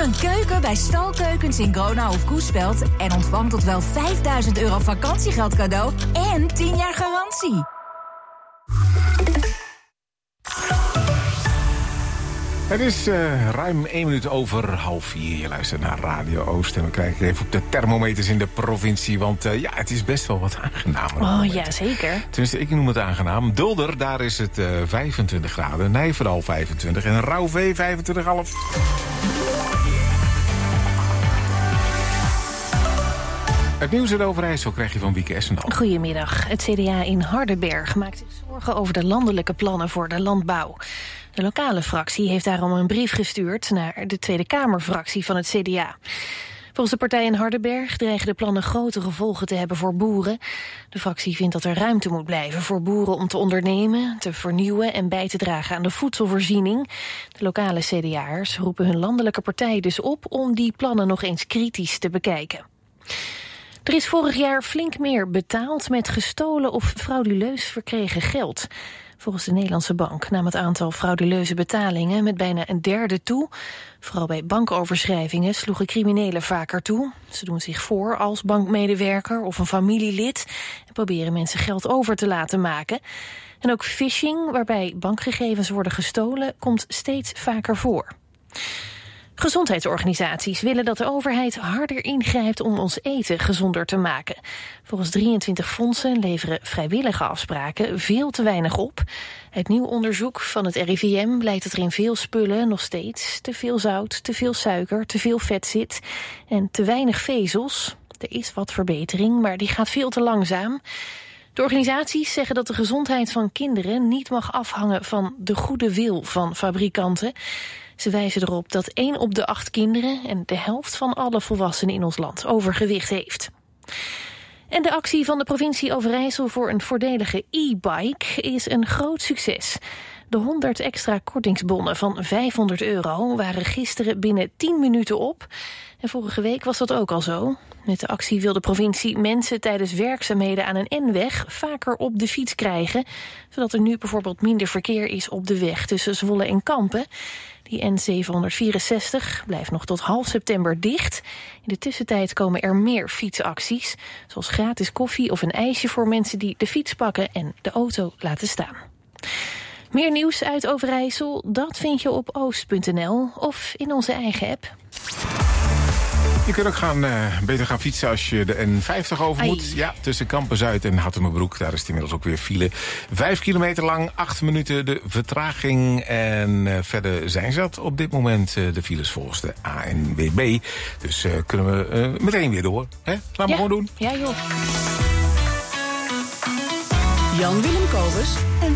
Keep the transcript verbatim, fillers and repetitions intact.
een keuken bij Stalkeukens in Gronau of Koespeld en ontvang tot wel vijfduizend euro vakantiegeld cadeau en tien jaar garantie. Het is uh, ruim één minuut over half vier. Je luistert naar Radio Oost. En we kijken even op de thermometers in de provincie. Want uh, ja, het is best wel wat aangenamer. Oh ja, zeker. Tenminste, ik noem het aangenaam. Dulder, daar is het uh, vijfentwintig graden. Nijverdal vijfentwintig. En Rauwvee vijfentwintig komma vijf. Het nieuws uit Overijssel krijg je van Wieke Essendal. Goedemiddag. Het C D A in Hardenberg maakt zich zorgen over de landelijke plannen voor de landbouw. De lokale fractie heeft daarom een brief gestuurd naar de Tweede Kamerfractie van het C D A. Volgens de partij in Hardenberg dreigen de plannen grote gevolgen te hebben voor boeren. De fractie vindt dat er ruimte moet blijven voor boeren om te ondernemen, te vernieuwen en bij te dragen aan de voedselvoorziening. De lokale C D A'ers roepen hun landelijke partij dus op om die plannen nog eens kritisch te bekijken. Er is vorig jaar flink meer betaald met gestolen of frauduleus verkregen geld. Volgens de Nederlandse Bank nam het aantal frauduleuze betalingen met bijna een derde toe. Vooral bij bankoverschrijvingen sloegen criminelen vaker toe. Ze doen zich voor als bankmedewerker of een familielid en proberen mensen geld over te laten maken. En ook phishing, waarbij bankgegevens worden gestolen, komt steeds vaker voor. Gezondheidsorganisaties willen dat de overheid harder ingrijpt om ons eten gezonder te maken. Volgens drieëntwintig fondsen leveren vrijwillige afspraken veel te weinig op. Uit nieuw onderzoek van het R I V M blijkt dat er in veel spullen nog steeds te veel zout, te veel suiker, te veel vet zit en te weinig vezels. Er is wat verbetering, maar die gaat veel te langzaam. De organisaties zeggen dat de gezondheid van kinderen niet mag afhangen van de goede wil van fabrikanten. Ze wijzen erop dat één op de acht kinderen en de helft van alle volwassenen in ons land overgewicht heeft. En de actie van de provincie Overijssel voor een voordelige e-bike is een groot succes. De honderd extra kortingsbonnen van vijfhonderd euro waren gisteren binnen tien minuten op. En vorige week was dat ook al zo. Met de actie wil de provincie mensen tijdens werkzaamheden aan een N-weg vaker op de fiets krijgen, zodat er nu bijvoorbeeld minder verkeer is op de weg tussen Zwolle en Kampen. Die N zevenhonderdvierenzestig blijft nog tot half september dicht. In de tussentijd komen er meer fietsacties, zoals gratis koffie of een ijsje voor mensen die de fiets pakken en de auto laten staan. Meer nieuws uit Overijssel, dat vind je op oost punt n l of in onze eigen app. Je kunt ook gaan, uh, beter gaan fietsen als je de N vijftig over moet. Ai. Ja, tussen Kampen-Zuid en Hattemerbroek. Daar is het inmiddels ook weer file. Vijf kilometer lang, acht minuten de vertraging. En uh, verder zijn dat op dit moment uh, de files volgens de A N W B. Dus uh, kunnen we uh, meteen weer door. Hè? Laten we ja. gewoon doen. Ja, joh. Jan Willem Kobus en